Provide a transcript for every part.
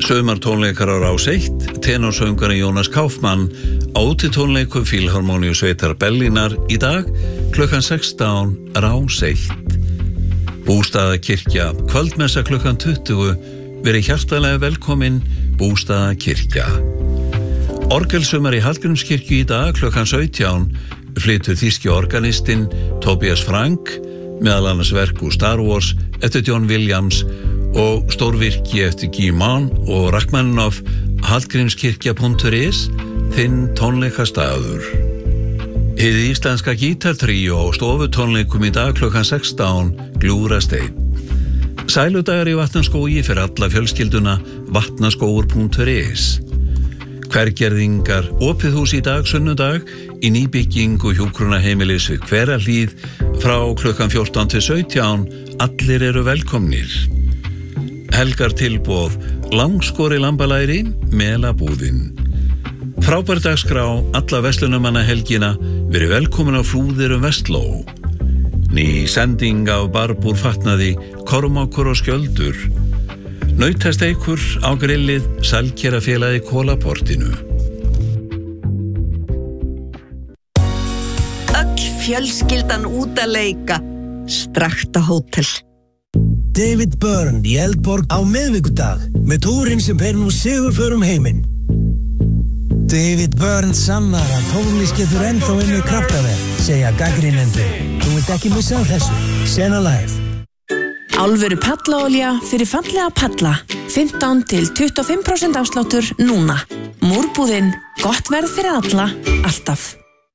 Saumartónleikar á Rás 1, tenorsöngari Jónas Kaufmann á útitónleikum Fílharmoníusveitar Berlínar í dag klukkan 16 Rás 1. Bústaðakirkja, kvöldmessa klukkan 20, verið hjartalega velkomin Bústaðakirkja. Orgelsumar í Hallgrímskirkju í dag klukkan 17 flytur þýski organistinn Tobias Frank, meðal annars verk úr Star Wars eftir John Williams og stórvirki eftir Guillemot og Rachmaninoff. Hallgrímskirkja.is, þinn tónleikastaður. Hið íslenska gítartríó á stofutónleikum í dag klukkan 16, Gljúfrasteinn. Sæludagar í Vatnaskógi fyrir alla fjölskylduna, vatnaskógur.is. Hvergerðingar, opið hús í dag sunnudag í nýbyggingu hjúkrunarheimilis við Hverahlíð frá klukkan 14 til 17, allir eru velkomnir. Helgar tilboð, langskori lambalæri, melabúðin. Frábær dagskrá, alla verslunumanna helgina, verið velkomin á Flúðir Vestló. Ný sending af barbúr fatnaði, kormákur og skjöldur. Nautasteikur á grillið, Sælkerafélagi Kólaportinu. Öll fjölskyldan út að leika. Strakta hótel. David Byrne í Eldborg á miðvikudag með túrinn sem ber nú sigurför heiminn. David Byrne sannar að tónlist getur ennþá með kraftaverk, segja gagnrýnendur. Þú vilt ekki missa af þessu. Sena live. Alvöru pallaolía fyrir fallega palla. 15 til 25% afsláttur núna. Múrbúðin, gott verð fyrir alla, alltaf.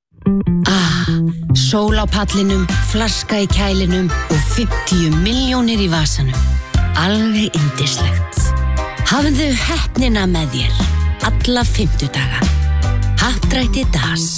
Sól á pallinum, flaska í kælinum og 50 milljónir í vasanum. Alveg yndislegt. Hafðu heppnina með þér, alla 50 daga. Happdrætti Das.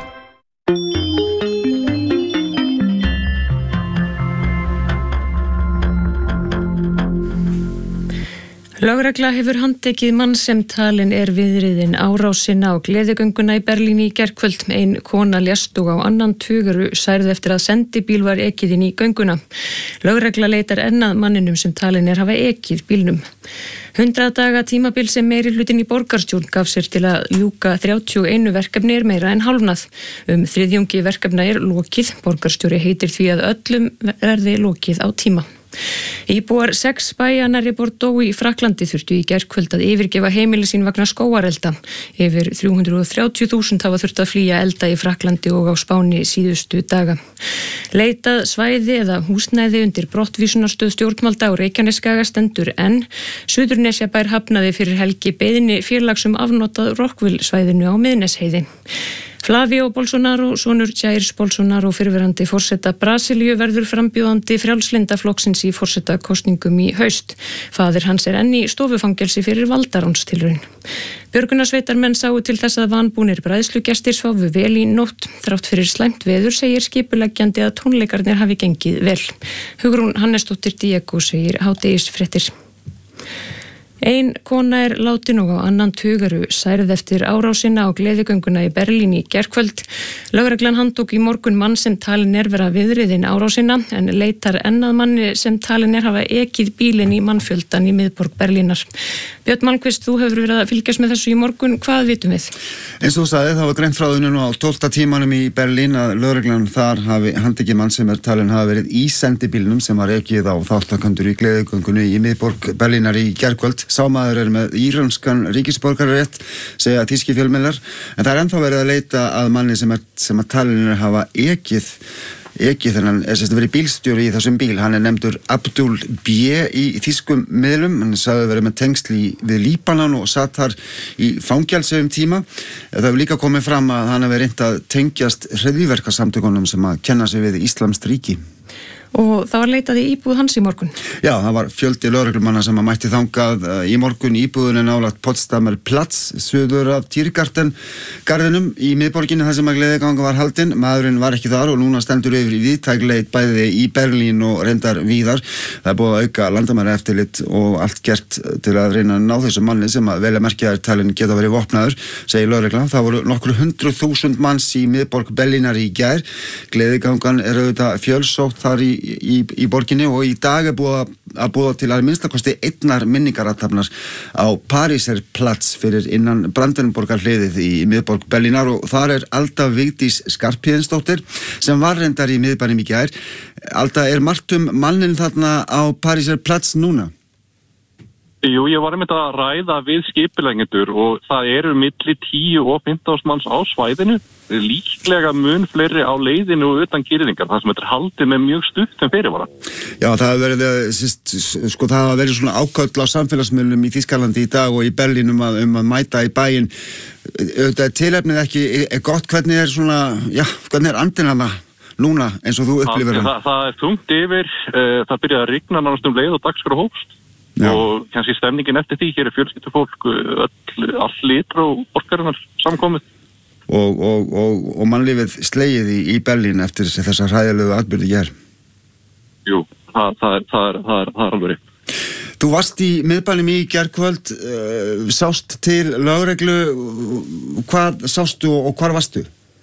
Lögregla hefur handtekið mann sem talinn viðriðinn árásina á gleðigönguna í Berlín í gærkvöld. Ein kona lést og á annan tuguru særð eftir að sendibíl var ekið inn í gönguna. Lögregla leitar enn að manninum sem talinn hafa ekið bílnum. 100 daga tímabil sem meirihlutinn í borgarstjórn gaf sér til að ljúka 31 verkefni meira en hálfnað. Þriðjungi verkefna lokið. Borgarstjóri heitir því að öllum verði lokið á tíma. Íbúar 6 bæja nærri Bordeaux í Frakklandi þurftu í gærkvöld að yfirgefa heimili sín vegna skógarelda. Yfir 330.000 hafa þurft að flýja elda í Frakklandi og á Spáni síðustu daga. Leitað svæði eða húsnæði undir brottvísunarstöð stjórnvalda á Reykjanesskaga stendur enn. Suðurnesjabær hafnaði fyrir helgi beiðni félags afnotað Rockville svæðinu á Miðnesheiði. Flavio Bolsonaro, sonur Jairs Bolsonaro, fyrrverandi forseta Brasilíu, verður frambjóðandi Frjálslynda flokksins í forsetakosningum í haust. Faðir hans enn í stofufangelsi fyrir valdaránstilraun. Björgunarsveitarmenn sáu til þess að vanbúnir bræðslugestir sváfu vel í nótt. Þrátt fyrir slæmt veður segir skipuleggjandi að tónleikarnir hafi gengið vel. Hugrún Hannesdóttir Diego segir hádegisfréttir. Ein kona látin og á annan tugaru særð eftir árásina á gleðigönguna í Berlín í gærkvöld. Lögreglan handtók í morgun mann sem talinn vera viðriðinn árásina en leitar enn að manni sem talinn hafa ekið bílinn í mannfjöldan í miðborg Berlínar. Björn Malmquist, þú hefur verið að fylgjast með þessu í morgun. Hvað vitum við? Eins og þú sagði, það var greint frá því nú á 12. tímanum í Berlín að lögreglan þar hafi handtekið mann sem talinn hafa verið í sendibílnum sem var ekið á þáttakandur í gleðigöngunni í miðborg Berlínar í gærkvöld. Sá maður með íranskan ríkisborgararétt, segja þýski fjölmiðlar, en það ennþá verið að leita að manni sem að talinn hafa ekið þennan, verið bílstjóri í þessum bíl. Hann nefndur Abdul B. í þýskum miðlum. Hann sagði verið með tengsl við Líbanon og satt þar í fangelsi tíma. Það hefur líka komið fram að hann hefur reynt að tengjast hryðjuverkasamtökunum sem að kenna sig við Íslamskt ríki. Og það var leitað í íbúð hans í morgun? Já, það var fjöldi lögreglumanna sem að mætti þangað í morgun. Íbúðin nálægt Potsdamer Platz, suður af Tiergartenum í miðborginni þar sem að gleðiganga var haldin. Maðurinn var ekki þar og núna stendur yfir í víðtæk leit bæði í Berlín og reyndar víðar. Það er búið að auka landamæraeftirlit og allt gert til að reyna að ná þessu manni sem að vel að merkja talinn geta verið vopnaður, segir lögreglan. Það voru nokkur 100.000 manns í miðborg Berlínar í gær. Gleðigangan auðvitað fjölsótt þar í í borginni og í dag búið að búa til að minnstakosti einnar minningarathafnar á Paríserplatz fyrir innan Brandenburgar hliðið í miðborg Berlínar og þar Alda Vigdís Skarphéðinsdóttir sem var reyndar í miðbænum í gær. Alda, margt mannin þarna á Paríserplatz núna? Jú, ég var einmitt að ræða við skipuleggjendur og það eru milli 10 og 15 manns á svæðinu, líklega mun fleiri á leiðinu og utan girðingar, það sem þetta haldið með mjög stuttum fyrirvara. Já, það hafa verið svona áköll á samfélagsmiðlum í Þýskalandi í dag og í Berlín um að mæta í bæinn. Auðvitað tilefnið ekki gott, hvernig hvernig andinn hana núna eins og þú upplifir hann? Það þungt yfir, það byrjaði að rigna nánast leið og dagskrá hófst. Já. Og kannski stemningin eftir því, hér fjölskyldufólk all litur og borgarinnar samkomið. Og mannlífið slegið í Berlín eftir þessar hræðilegu atburði hér. Jú, það er alveg rétt. Þú varst í miðbænum í gærkvöld, sást til lögreglu, hvað sástu og hvar varstu?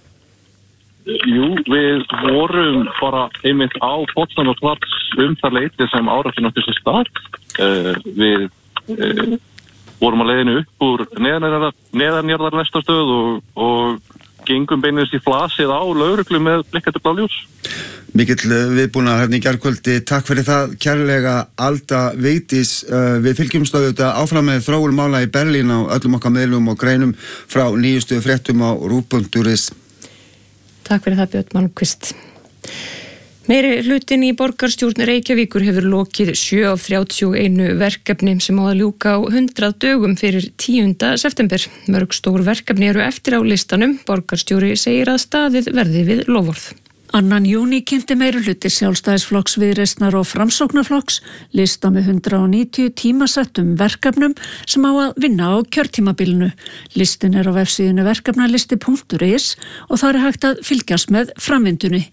Jú, við vorum bara einmitt á Potsdamer Platz það leyti sem árásin átti sér stað. Við vorum að leiðinu upp úr neðanjarðar lestarstöð og gengum beinins í flasið á lögreglu með blikkandi bláljós. Mikill viðbúna hérna í gærkvöldi. Takk fyrir það kærlega, Alda Vigdís. Við fylgjumst auðvitað áfram með þróun mála í Berlín á öllum okkar miðlum og greinum frá nýjustu fréttum á ruv.is. Takk fyrir það, Björn Malmqvist. Meiri hlutin í borgarstjórn Reykjavíkur hefur lokið 7 af 31 verkefni sem á að ljúka á 100 dögum fyrir 10. september. Mörg stór verkefni eru eftir á listanum. Borgarstjóri segir að staðið verði við loforð. 2. júní kynnti meirihluti Sjálfstæðisflokks, Viðreisnar og Framsóknarflokks lista með 190 tímasettum verkefnum sem á að vinna á kjörtímabilinu. Listin á vefsíðunni verkefnalisti.is og þar hægt að fylgjast með framvindunni.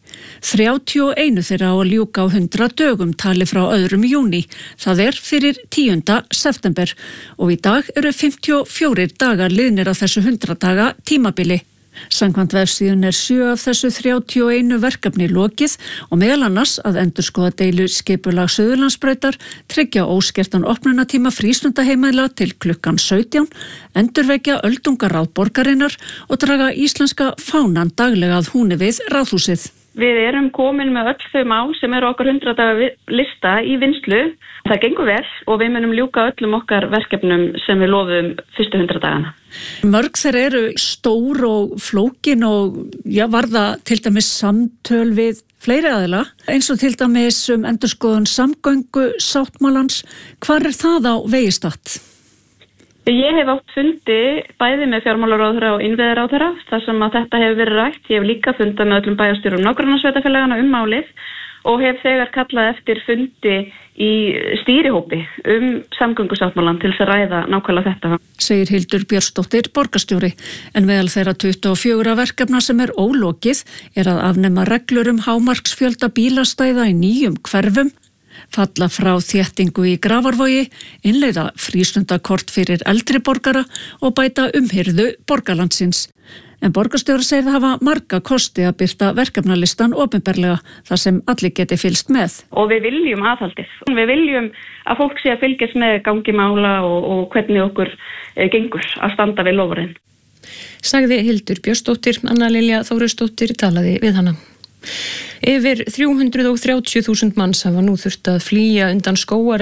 31 þeirra á að ljúka á 100 dögum tali frá 2. júní. Það fyrir 10. september og í dag eru 54 dagar liðnir á þessu 100 daga tímabili. Samkvæmt vefsíðun 7 af þessu 31 verkefni lokið og meðal annars að endurskoða deilu skipulag Suðurlandsbrautar, tryggja óskertan opnunartíma frístundaheimæla til klukkan 17, endurvekja öldungaráð borgarinnar og draga íslenska fánan daglega að húni við ráðhúsið. Við erum komin með öll þau mál sem eru okkar 100 daga lista í vinnslu. Það gengur vel og við munum ljúka öllum okkar verkefnum sem við lofum fyrstu 100 dagana. Mörg þeir eru stór og flókin og varða til dæmis samtöl við fleiri aðila, eins og til dæmis endurskoðun samgöngu sáttmálans. Hvar það á vegi statt? Ég hef átt fundi bæði með fjármálaráðherra og innviðaráðherra þar sem að þetta hefur verið rætt. Ég hef líka fundað með öllum bæjarstjórum nágrannasveitarfélagana málið og hef þegar kallað eftir fundi í stýrihópi samgöngusáttmálan til þess að ræða nákvæmlega þetta. Segir Hildur Björnsdóttir borgarstjóri, en meðal þeirra 24 verkefna sem ólokið að afnema reglur hámarksfjölda bílastæða í nýjum hverfum, falla frá þéttingu í Grafarvogi, innleiða frístundakort fyrir eldri borgara og bæta umhirðu borgarlandsins. En borgarstjóri segir það hafa marga kosti að birta verkefnalistan opinberlega þar sem allir geti fylgst með. Og við viljum aðhaldið. Við viljum að fólk sé að fylgjast með gangi mála og hvernig okkur gengur að standa við loforðin. Sagði Hildur Björnsdóttir. Anna Lilja Þórisdóttir talaði við hana. Yfir 330.000 manns hafa nú þurft að flýja undan skógar